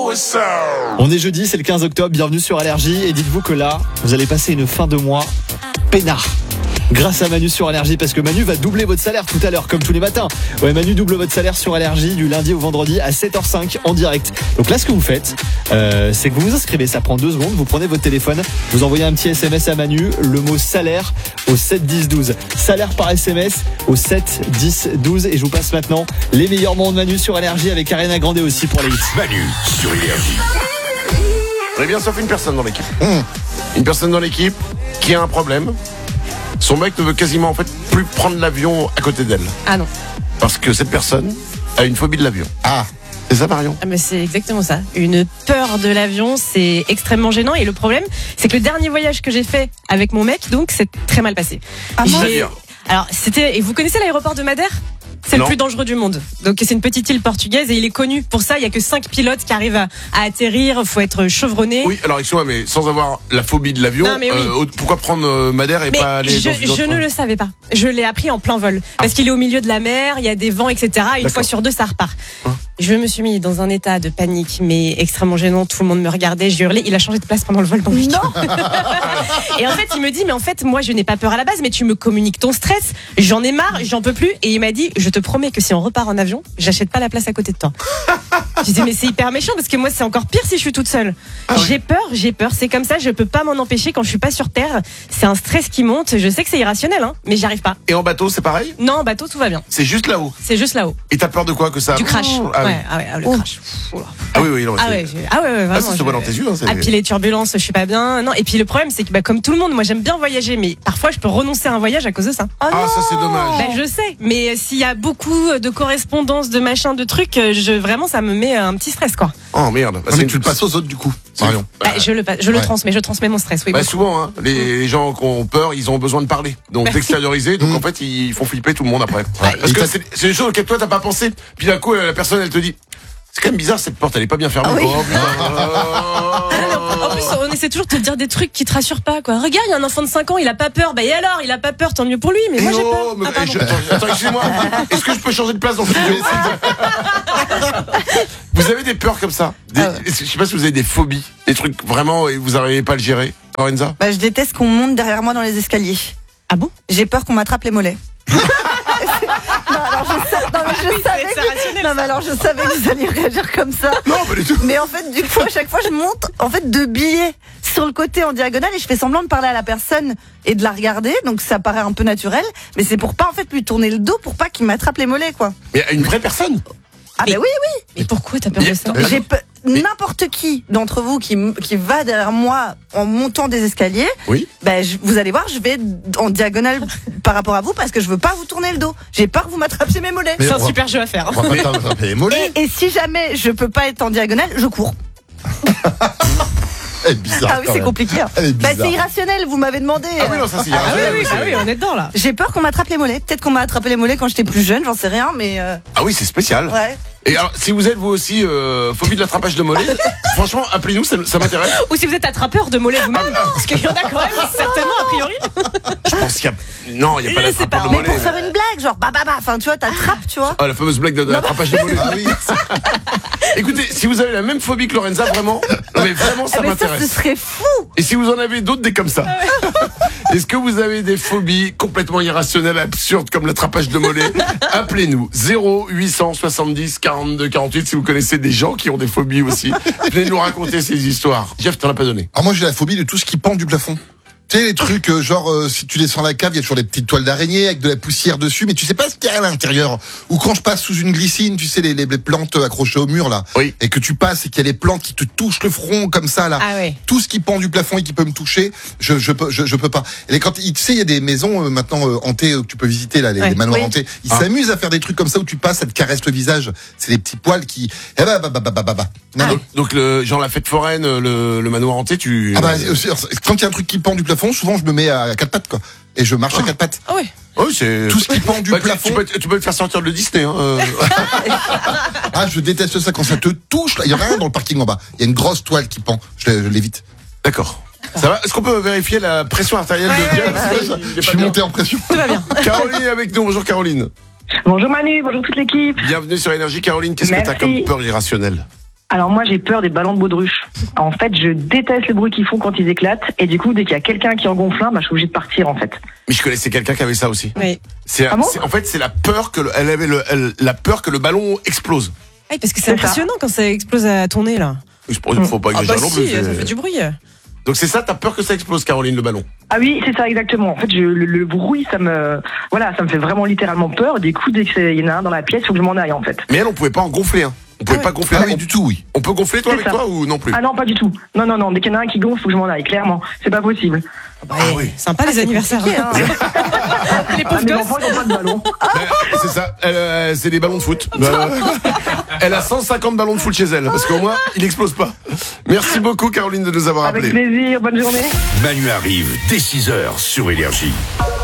On est jeudi, c'est le 15 octobre, bienvenue sur Allergie. Et dites-vous que là, vous allez passer une fin de mois peinard. Grâce à Manu sur Allergie, parce que Manu va doubler votre salaire tout à l'heure, comme tous les matins. Ouais, Manu double votre salaire sur Allergie du lundi au vendredi à 7h05 en direct. Donc là, ce que vous faites, c'est que vous vous inscrivez, ça prend 2 secondes, vous prenez votre téléphone, vous envoyez un petit SMS à Manu, le mot salaire au 7 10 12. Salaire par SMS au 7 10 12. Et je vous passe maintenant les meilleurs moments de Manu sur Allergie avec Ariana Grande aussi pour les hits. Manu sur Énergie. On est bien sauf une personne dans l'équipe. Une personne dans l'équipe qui a un problème. Son mec ne veut quasiment en fait plus prendre l'avion à côté d'elle. Ah non. Parce que cette personne a une phobie de l'avion. Ah, c'est ça Marion? Ah mais c'est exactement ça. Une peur de l'avion, c'est extrêmement gênant. Et le problème, c'est que le dernier voyage que j'ai fait avec mon mec, donc, c'est très mal passé. Ah bon? Alors, c'était... Et vous connaissez l'aéroport de Madère ? C'est Non. le plus dangereux du monde. Donc c'est une petite île portugaise et il est connu pour ça. Il y a que 5 pilotes qui arrivent à atterrir. Faut être chevronné. Oui, alors excuse-moi, mais sans avoir la phobie de l'avion, Non, mais oui. Pourquoi prendre Madère et Mais pas aller dans une autre... je ne le savais pas. Je l'ai appris en plein vol. Parce qu'il est au milieu de la mer, il y a des vents, etc. Et une D'accord. fois sur 2, ça repart. Je me suis mis dans un état de panique, mais extrêmement gênant. Tout le monde me regardait, j'ai hurlé. Il a changé de place pendant le vol. Non. Et en fait, il me dit, mais en fait, moi, je n'ai pas peur à la base, mais tu me communiques ton stress. J'en ai marre, j'en peux plus. Et il m'a dit, je te promets que si on repart en avion, j'achète pas la place à côté de toi. Je dis, mais c'est hyper méchant parce que moi, c'est encore pire si je suis toute seule. J'ai peur. C'est comme ça, je peux pas m'en empêcher quand je suis pas sur terre. C'est un stress qui monte. Je sais que c'est irrationnel, hein, mais j'y arrive pas. Et en bateau, c'est pareil? Non, en bateau, tout va bien. C'est juste là-haut. C'est juste là-haut. Et t'as peur de quoi? Que ça... Du crash. Ah oui. Le crash. Oula. Ah oui, non, Ah ouais, vraiment. ça se voit dans tes yeux. Hein, Ah, puis les turbulences, je suis pas bien. Non, et puis le problème, c'est que comme tout le monde, moi j'aime bien voyager, mais parfois je peux renoncer à un voyage à cause de ça. Ah, ça c'est dommage. Je sais, mais s'il y a beaucoup de correspondances, de machins, de trucs, vraiment ça me met un petit stress quoi. Oh merde. Mais tu le passes aux autres du coup, Marion. Je le transmets, je transmets mon stress. Oui. Bah souvent, hein, les gens qui ont peur, ils ont besoin de parler, donc d'extérioriser. Donc en fait, ils font flipper tout le monde après. Parce que c'est des choses auxquelles toi t'as pas pensé. Puis d'un coup, la personne, elle te dit. C'est quand même bizarre, cette porte, elle est pas bien fermée. En plus, on essaie toujours de te dire des trucs qui te rassurent pas, quoi. Regarde, il y a un enfant de 5 ans, il a pas peur. Bah, et alors, il a pas peur, tant mieux pour lui, mais moi j'ai peur. Attends, excusez-moi. Est-ce que je peux changer de place dans le studio? Vous avez des peurs comme ça? Je sais pas si vous avez des phobies, des trucs vraiment, et vous n'arrivez pas à le gérer. Lorenza? Bah, je déteste qu'on monte derrière moi dans les escaliers. Ah bon? J'ai peur qu'on m'attrape les mollets. Je savais que vous alliez réagir comme ça. Non, pas du tout. Mais en fait, du coup, à chaque fois, je monte en fait 2 billets sur le côté en diagonale et je fais semblant de parler à la personne et de la regarder. Donc ça paraît un peu naturel, mais c'est pour pas en fait lui tourner le dos pour pas qu'il m'attrape les mollets, quoi. Mais une vraie personne? Ah bah oui. Mais pourquoi t'as peur de ça? J'ai n'importe qui d'entre vous qui va derrière moi en montant des escaliers, oui. Vous allez voir, je vais en diagonale par rapport à vous parce que je veux pas vous tourner le dos. J'ai peur que vous m'attrapiez mes mollets. C'est un super jeu à faire. On va pas t'attraper les mollets. Et si jamais je peux pas être en diagonale, je cours. Elle est bizarre. Ah oui, c'est compliqué. Hein. Elle est bizarre. C'est irrationnel, vous m'avez demandé. Ah oui, non, ça c'est irrationnel. Oui, on est dedans là. J'ai peur qu'on m'attrape les mollets. Peut-être qu'on m'a attrapé les mollets quand j'étais plus jeune, j'en sais rien, mais. Ah oui, c'est spécial. Ouais. Et alors, si vous êtes vous aussi phobie de l'attrapage de mollets, franchement, appelez-nous, ça m'intéresse. Ou si vous êtes attrapeur de mollets vous-même, parce qu'il y en a quand même certainement a priori. Je pense qu'il y a... Non, il n'y a pas d'attrapage de Mais mollets. pour faire une blague, genre enfin tu vois, t'attrapes, tu vois. Ah, la fameuse blague de l'attrapage de mollets. Ah oui. Écoutez, si vous avez la même phobie que Lorenza, vraiment, non mais vraiment ça Mais ça, m'intéresse. ce serait fou. Et si vous en avez d'autres, des comme ça. Est-ce que vous avez des phobies complètement irrationnelles, absurdes, comme l'attrapage de mollets? Appelez-nous 0870 42 48 si vous connaissez des gens qui ont des phobies aussi. Venez nous raconter ces histoires. Jeff, t'en as pas donné? Alors moi j'ai la phobie de tout ce qui pend du plafond. Tu sais les trucs si tu descends la cave, il y a toujours des petites toiles d'araignée avec de la poussière dessus, mais tu sais pas ce qu'il y a à l'intérieur. Ou quand je passe sous une glycine, tu sais les plantes accrochées au mur là, oui. Et que tu passes et qu'il y a les plantes qui te touchent le front comme ça là. Ah ouais. Tout ce qui pend du plafond et qui peut me toucher, je peux pas. Et quand tu sais il y a des maisons maintenant hantées que tu peux visiter là, les manoirs hantés. Ils s'amusent à faire des trucs comme ça où tu passes, ça te caresse le visage. C'est des petits poils qui Donc genre la fête foraine, le manoir hanté, tu... Ah bah, quand il y a un truc qui pend du plafond, souvent je me mets à 4 pattes quoi. Et je marche à 4 pattes. Ah ouais. Oui, c'est... Tout ce qui pend du plafond. Tu peux te faire sortir de Disney. Hein, Ah, je déteste ça quand ça te touche. Il y a rien dans le parking en bas. Il y a une grosse toile qui pend. Je l'évite. D'accord. Ça va? Est-ce qu'on peut vérifier la pression artérielle de Diane? Je suis monté en pression. Tout va bien. Caroline est avec nous. Bonjour Caroline. Bonjour Manu, bonjour toute l'équipe. Bienvenue sur Énergie. Caroline, qu'est-ce que t'as comme peur irrationnelle? Alors moi j'ai peur des ballons de baudruche. En fait je déteste le bruit qu'ils font quand ils éclatent et du coup dès qu'il y a quelqu'un qui en gonfle un, je suis obligée de partir en fait. Mais je connaissais quelqu'un qui avait ça aussi. Oui. En fait c'est la peur que elle avait la peur que le ballon explose. Oui, parce que c'est C'est impressionnant quand ça explose à ton nez là. Il faut pas exagérer non plus. Si, ça fait du bruit. Donc c'est ça, t'as peur que ça explose, Caroline, le ballon? Ah oui c'est ça exactement. En fait le bruit ça me fait vraiment littéralement peur. Du coup dès qu'il y en a un dans la pièce, faut que je m'en aille en fait. Mais elle on pouvait pas en gonfler. Hein. On pouvait pas gonfler. Ah oui, du tout, oui. On peut gonfler toi C'est avec ça. toi ou non plus? Ah non pas du tout. Non dès qu'il y en a un qui gonfle, faut que je m'en aille. Clairement c'est pas possible. Oui. Sympa les anniversaires. compliqué, hein. Les Ah, pauvres mes gosses. enfants ils ont pas de ballon. C'est ça, c'est des ballons de foot. Elle a 150 ballons de foot chez elle, parce qu'au moins, il n'explose pas. Merci beaucoup, Caroline, de nous avoir Avec appelés. plaisir, bonne journée. Manu arrive dès 6h sur Énergie.